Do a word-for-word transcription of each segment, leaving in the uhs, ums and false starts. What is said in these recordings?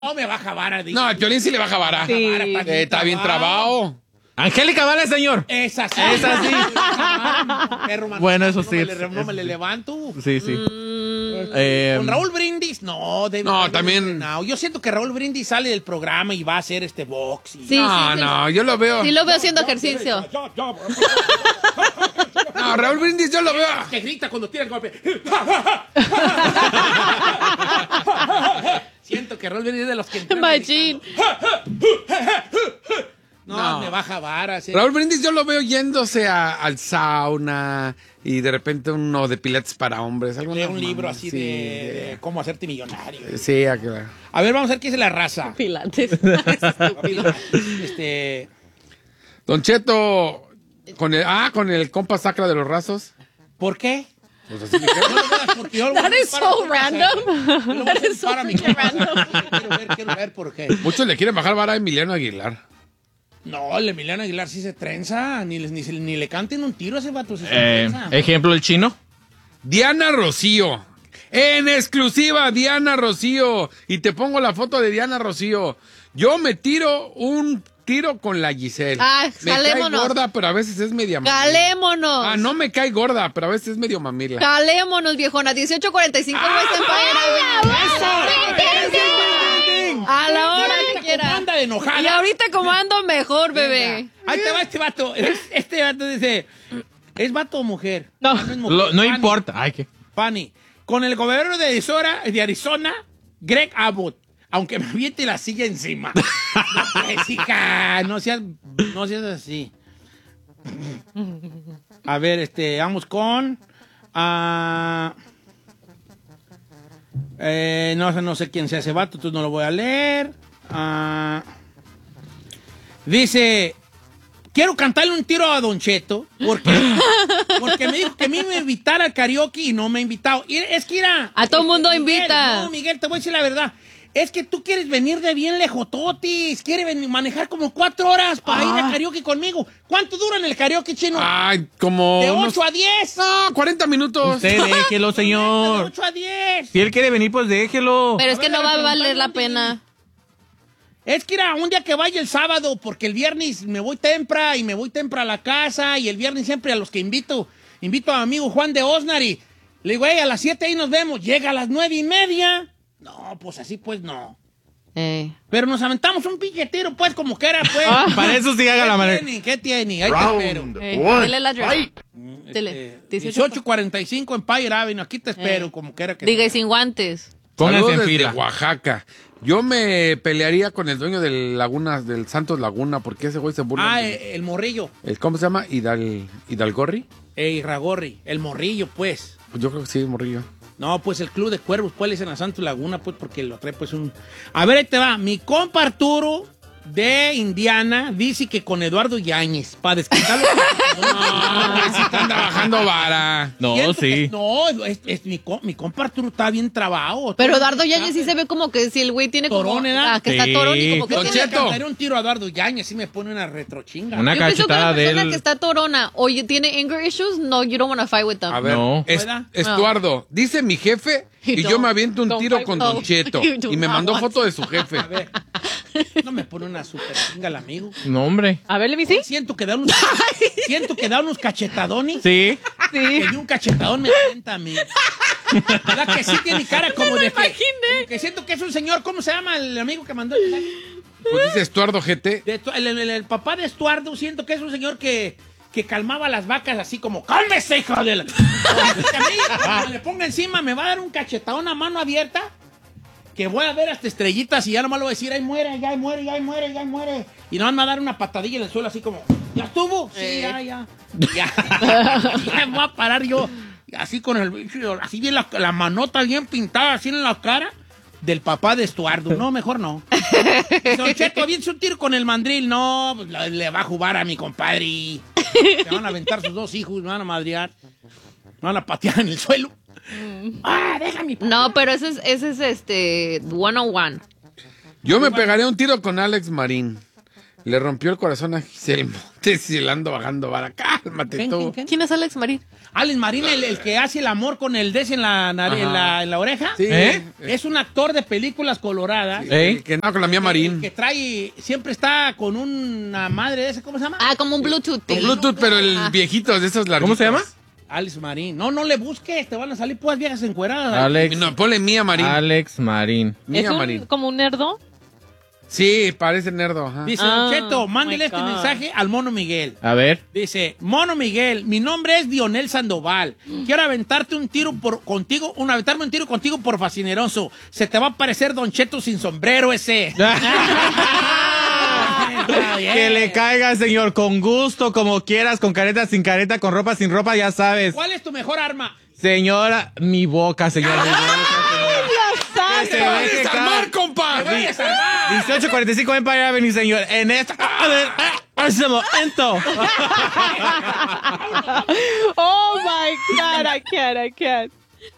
No me baja vara. No, a Piolín sí le baja vara. Sí. Eh, está bien trabado. Angélica Vara, señor. Es así. Es así. Perro, man, Bueno, eso no sí. Me es- le, no es- me le levanto. Sí, sí. Mm, Eh, Con Raúl Brindis, no. Debe No, haber también- entrenado. Yo siento que Raúl Brindis sale del programa y va a hacer este box. Y... Sí, no, sí, no, yo lo veo. Sí lo veo haciendo ejercicio. No, Raúl Brindis yo lo veo. Que grita cuando tira el golpe. Siento que Raúl Brindis es de los que entrenan Machín. No, No. me baja vara. sí. Raúl Brindis yo lo veo yéndose a- al sauna y de repente uno de pilates para hombres. Alguna Lee un libro mamá, así sí, de, de cómo hacerte millonario. Sí, a que- A ver, vamos a ver qué dice la raza. Pilates. Este, Don Cheto, con el, ah, con el compa sacra de los rasos. ¿por qué? Pues así dijeron. No lo veas porque yo lo voy a That is disparar so por casa. random. Yo lo voy a That hacer is so para mi freaking compa. random. Quiero ver, quiero ver por qué. Muchos le quieren bajar vara a Emiliano Aguilar. No, el Emiliano Aguilar sí se trenza. Ni, les- ni, se- ni le canten un tiro a ese vato. Si se eh, trenza. ejemplo, el chino. Diana Rocío. En exclusiva, Diana Rocío. Y te pongo la foto de Diana Rocío. Yo me tiro un tiro con la Giselle. Ah, me cae jalémonos. gorda, pero a veces es media mamila. Calémonos. Ah, no me cae gorda, pero a veces es medio mamila. Calémonos, viejona. dieciocho cuarenta y cinco West Empire Avenue. A la hora que ¿Cómo quiera. anda de enojada? Y ahorita como ando mejor, bebé. Ahí te va este vato. Este vato dice, ¿es vato o mujer? No. Ah, es mujer. Lo- no Fanny, importa. Ay, qué. Fanny, con el gobernador de Arizona, de Arizona, Greg Abbott, aunque me aviente la silla encima. No, pues, hija, no seas, no seas así. A ver, este, vamos con... ah, eh, no, sé- no sé quién sea ese vato, entonces no lo voy a leer. Ah, dice... Quiero cantarle un tiro a Don Cheto, porque, porque me dijo que a mí me invitara al karaoke y no me ha invitado. Y es que irá. A todo mundo Miguel, invita. No, Miguel, te voy a decir la verdad. Es que tú quieres venir de bien lejototis. Quieres venir, manejar como cuatro horas para ir a karaoke conmigo. ¿Cuánto dura en el karaoke, chino? Ay, como. de unos- ocho a diez. No, cuarenta minutos. Usted déjelo, De señor. ocho a diez. Si él quiere venir, pues déjelo. Pero es A que ver, no va a pero valer la ¿dónde pena. Es que era un día que vaya el sábado, porque el viernes me voy temprano y me voy temprano a la casa, y el viernes siempre a los que invito, invito a mi amigo Juan de Osnar y le digo, hey, a las siete ahí nos vemos, llega a las nueve y media. No, pues así pues no. Eh. Pero nos aventamos un piquetero, pues, como que era, pues. Para eso sí haga la ¿Qué manera. tiene? ¿Qué tiene? Ahí te espero. Eh, dile la address. Este, Dile. dieciocho cuarenta y cinco en Empire Avenue, aquí te espero, Eh. como que era que... Diga, y sin guantes. Pónganse Saludos en desde fila. Oaxaca. Yo me pelearía con el dueño del Laguna, del Santos Laguna, porque ese güey se burla. Ah, de- eh, el morrillo, el- ¿Cómo se llama? Hidal, Hidalgorri. eh, Ragorri, el morrillo, pues. Pues yo creo que sí, morrillo. No, pues el Club de Cuervos, pues le dicen a Santos Laguna, pues porque lo trae pues un... A ver, ahí te va. Mi compa Arturo de Indiana dice que con Eduardo Yáñez, para desquitarlo. No, güey, sí te anda bajando vara. No, Siento sí. que- no, es, es mi, com- mi compa Arturo está bien trabado. Pero Eduardo Yáñez sí se ve como que si el güey tiene como... Torón, ¿verdad? Ah, que Sí. está torón y como que Don Yo tiene... le Cheto. cantaré un tiro a Eduardo Yáñez, sí me pone una retrochinga. Una Yo pienso que cachetada una de persona él. que está torona o tiene anger issues, no, you don't want to fight with them. A ver, No. es- ¿Pueda? Estuardo, dice mi jefe You y yo don't- me aviento un don't tiro fight con with- Don Cheto. You do Y me not mandó want foto de su jefe. A ver, no me pone una super chinga el amigo. No, hombre. A ver, let me see. Siento que da unos, siento que da unos cachetadones. Sí. Que de un cachetadón me sienta a mí. ¿Verdad que sí tiene cara como de... imaginé. como que siento que es un señor, ¿cómo se llama el amigo que mandó el mensaje? Pues dice Estuardo G T. De Estu- el, el- el papá de Estuardo, siento que es un señor que, que calmaba a las vacas así como, ¡cálmese, hija de la... Que a mí, cuando me le ponga encima, me va a dar un cachetadón a mano abierta, que voy a ver hasta estrellitas y ya nomás le voy a decir, ¡ay, muere, ya, ahí muere, ya, ahí muere, ya, ahí muere! Y nomás me va a dar una patadilla en el suelo así como, ¿ya estuvo? Sí, Eh. ya, ya. Ya. Ya me voy a parar yo, así con el... Así bien la, la manota bien pintada, así en la cara. Del papá de Estuardo. No, mejor no. Don Cheto, bien un tiro con el mandril. No, pues, le, le va a jugar a mi compadre. Me van a aventar sus dos hijos, me van a madrear. Me van a patear en el suelo. Ah, déjame. No, pero ese es, ese es este one on one. Yo me pegaría un tiro con Alex Marín. Le rompió el corazón a Giselle Montes y le ando bajando vara. Cálmate ¿Quién, tú. quién, quién? ¿Quién es Alex Marín? Alex Marín, el, el que hace el amor con el des en la, nare- en la, en la oreja. Sí. ¿Eh? Es un actor de películas coloradas. ¿Eh? Que no, con la mía Marín. Que trae, siempre está con una madre de ese, ¿cómo se llama? Ah, como un Bluetooth. Con Bluetooth, pero el Ah. viejito de esos largos. ¿Cómo se llama? Alex Marín. No, no le busques, te van a salir puras viejas encueradas. ahí. Alex, No, ponle Mía Marín. Alex Marín. Mía ¿Es un, Marín. como un nerdo? Sí, parece nerdo. Ajá. Dice, Ah, Don Cheto, oh mándele my este God. mensaje al Mono Miguel. A ver. Dice, Mono Miguel, mi nombre es Dionel Sandoval. Quiero aventarte un tiro por contigo, un aventarme un tiro contigo por fascineroso. Se te va a parecer Don Cheto sin sombrero ese. Está bien. Que le caiga, señor, con gusto, como quieras, con careta, sin careta, con ropa, sin ropa, ya sabes. ¿Cuál es tu mejor arma? Señora, mi boca, señor. Mi boca, señor. Que se ¡Te va a deje desarmar, caer. compa! dieciocho cuarenta y cinco Empire Avenue, señor. En esta... En ese momento. Oh my God, I can't, I can't.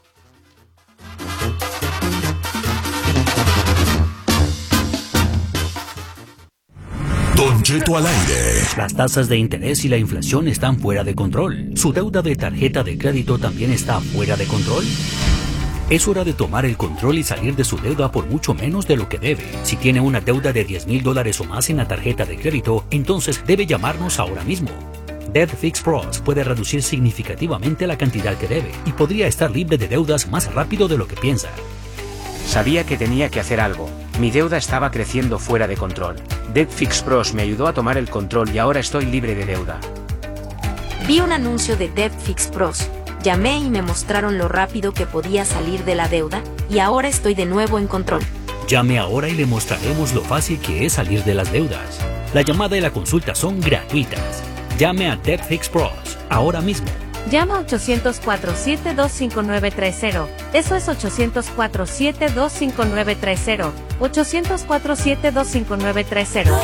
Don Cheto al aire. Las tasas de interés y la inflación están fuera de control. ¿Su deuda de tarjeta de crédito también está fuera de control? Es hora de tomar el control y salir de su deuda por mucho menos de lo que debe. Si tiene una deuda de diez mil dólares o más en la tarjeta de crédito, entonces debe llamarnos ahora mismo. Debt Fix Pros puede reducir significativamente la cantidad que debe y podría estar libre de deudas más rápido de lo que piensa. Sabía que tenía que hacer algo. Mi deuda estaba creciendo fuera de control. Debt Fix Pros me ayudó a tomar el control y ahora estoy libre de deuda. Vi un anuncio de Debt Fix Pros. Llamé y me mostraron lo rápido que podía salir de la deuda, y ahora estoy de nuevo en control. Llame ahora y le mostraremos lo fácil que es salir de las deudas. La llamada y la consulta son gratuitas. Llame a Debt Fix Pros ahora mismo. Llama ochocientos cuatro, siete dos cinco nueve tres cero. Eso es ochocientos cuatro, siete dos cinco nueve tres cero. ochocientos cuatro, siete dos cinco nueve tres cero.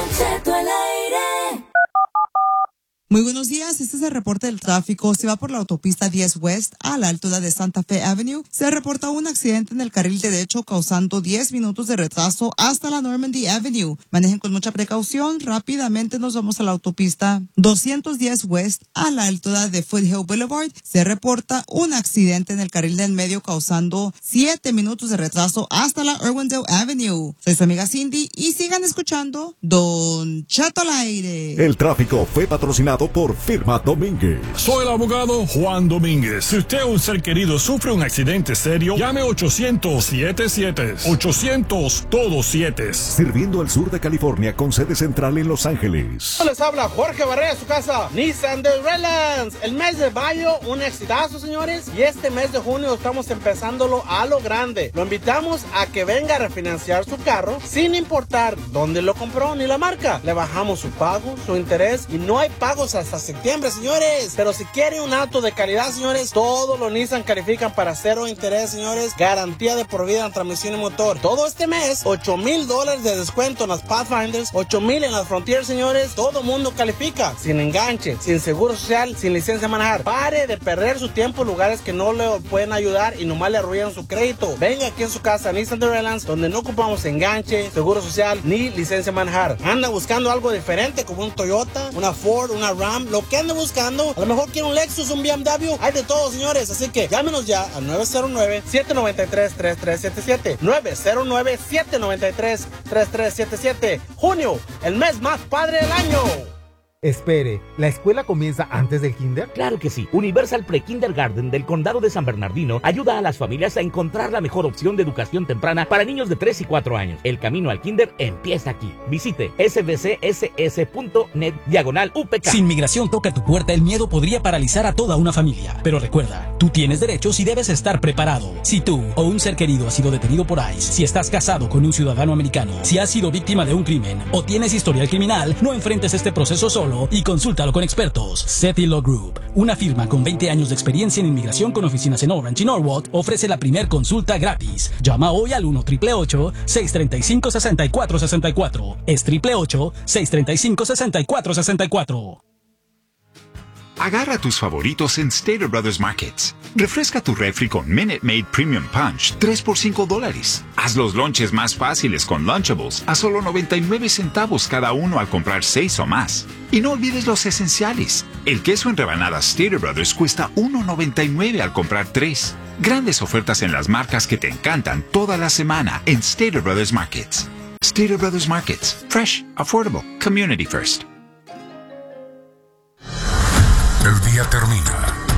Muy buenos días, este es el reporte del tráfico. Se va por la autopista diez West a la altura de Santa Fe Avenue. Se reporta un accidente en el carril derecho causando diez minutos de retraso hasta la Normandy Avenue. Manejen con mucha precaución. Rápidamente nos vamos a la autopista doscientos diez West a la altura de Foothill Boulevard. Se reporta un accidente en el carril del medio causando siete minutos de retraso hasta la Irwindale Avenue. Soy su amiga Cindy y sigan escuchando Don Cheto al aire. El tráfico fue patrocinado por Firma Domínguez. Soy el abogado Juan Domínguez. Si usted o un ser querido sufre un accidente serio, llame ochocientos siete siete. ochocientos todos siete. Sirviendo al sur de California con sede central en Los Ángeles. Les habla Jorge Barrera, su casa Nissan de Redlands. El mes de mayo, un exitazo, señores. Y este mes de junio estamos empezándolo a lo grande. Lo invitamos a que venga a refinanciar su carro sin importar dónde lo compró ni la marca. Le bajamos su pago, su interés y no hay pagos hasta septiembre, señores. Pero si quiere un auto de calidad, señores, todos los Nissan califican para cero interés, señores. Garantía de por vida en transmisión y motor. Todo este mes, ocho mil dólares de descuento en las Pathfinders, ocho mil en las Frontier, señores. Todo mundo califica. Sin enganche, sin seguro social, sin licencia de manejar. Pare de perder su tiempo en lugares que no le pueden ayudar y nomás le arruinan su crédito. Venga aquí en su casa, Nissan de Redlands, donde no ocupamos enganche, seguro social, ni licencia de manejar. Anda buscando algo diferente como un Toyota, una Ford, una Ram, lo que ande buscando. A lo mejor quiere un Lexus, un B M W, hay de todo, señores. Así que llámenos ya al nueve cero nueve, siete nueve tres, tres tres siete siete. nueve cero nueve, siete nueve tres, tres tres siete siete. Junio, el mes más padre del año. Espere, ¿la escuela comienza antes del kinder? Claro que sí. Universal Pre-Kindergarten del Condado de San Bernardino ayuda a las familias a encontrar la mejor opción de educación temprana para niños de tres y cuatro años. El camino al kinder empieza aquí. Visite s b c s s punto net diagonal U P K. Si inmigración toca tu puerta, el miedo podría paralizar a toda una familia. Pero recuerda, tú tienes derechos y debes estar preparado. Si tú o un ser querido ha sido detenido por I C E, si estás casado con un ciudadano americano, si has sido víctima de un crimen o tienes historial criminal, no enfrentes este proceso solo y consúltalo con expertos. SETI Law Group, una firma con veinte años de experiencia en inmigración con oficinas en Orange y Norwalk, ofrece la primer consulta gratis. Llama hoy al uno ocho ocho ocho, seis tres cinco, seis cuatro seis cuatro. Es ocho ocho ocho, seis tres cinco, seis cuatro seis cuatro. Agarra tus favoritos en Stater Brothers Markets. Refresca tu refri con Minute Maid Premium Punch, tres por cinco dólares. Haz los lonches más fáciles con Lunchables a solo noventa y nueve centavos cada uno al comprar seis o más. Y no olvides los esenciales. El queso en rebanadas Stater Brothers cuesta uno noventa y nueve al comprar tres. Grandes ofertas en las marcas que te encantan toda la semana en Stater Brothers Markets. Stater Brothers Markets. Fresh, affordable, community first. El día termina.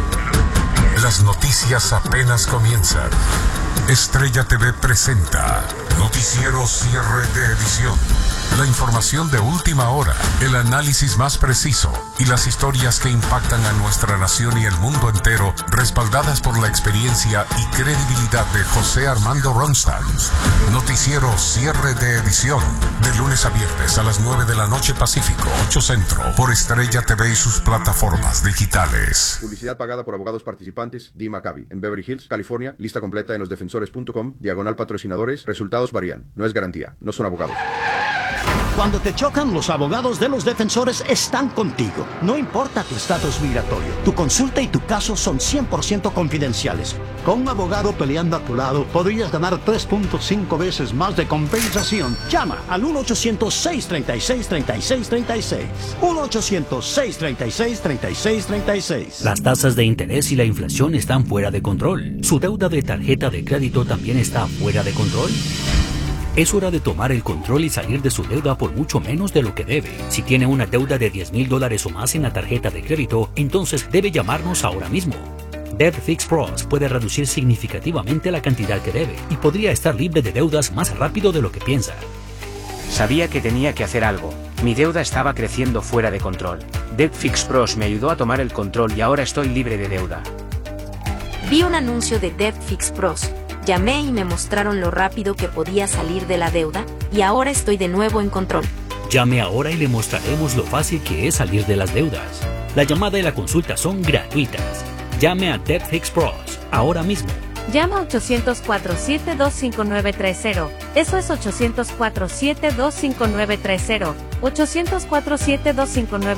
Las noticias apenas comienzan. Estrella T V presenta Noticiero Cierre de Edición. La información de última hora, el análisis más preciso y las historias que impactan a nuestra nación y el mundo entero, respaldadas por la experiencia y credibilidad de José Armando Ronstadt. Noticiero Cierre de Edición, de lunes a viernes a las nueve de la noche Pacífico, ocho Centro, por Estrella T V y sus plataformas digitales. Publicidad pagada por abogados participantes, D. Maccabi, en Beverly Hills, California. Lista completa en los defensores punto com, diagonal patrocinadores. Resultados varían. No es garantía. No son abogados. Cuando te chocan, los abogados de los defensores están contigo. No importa tu estatus migratorio, tu consulta y tu caso son cien por ciento confidenciales. Con un abogado peleando a tu lado, podrías ganar tres punto cinco veces más de compensación. Llama al uno ochocientos, seis treinta y seis, treinta y seis treinta y seis. uno ochocientos, seis treinta y seis, treinta y seis treinta y seis. Las tasas de interés y la inflación están fuera de control. ¿Su deuda de tarjeta de crédito también está fuera de control? Es hora de tomar el control y salir de su deuda por mucho menos de lo que debe. Si tiene una deuda de diez mil dólares o más en la tarjeta de crédito, entonces debe llamarnos ahora mismo. Debt Fix Pros puede reducir significativamente la cantidad que debe y podría estar libre de deudas más rápido de lo que piensa. Sabía que tenía que hacer algo. Mi deuda estaba creciendo fuera de control. Debt Fix Pros me ayudó a tomar el control y ahora estoy libre de deuda. Vi un anuncio de Debt Fix Pros. Llamé y me mostraron lo rápido que podía salir de la deuda, y ahora estoy de nuevo en control. Llame ahora y le mostraremos lo fácil que es salir de las deudas. La llamada y la consulta son gratuitas. Llame a Debt Fix Pros ahora mismo. Llama a ochocientos cuatro, siete dos cinco nueve tres cero. Eso es ochocientos cuatro, siete dos cinco nueve tres cero. ochocientos cuatro, siete dos cinco nueve tres cero.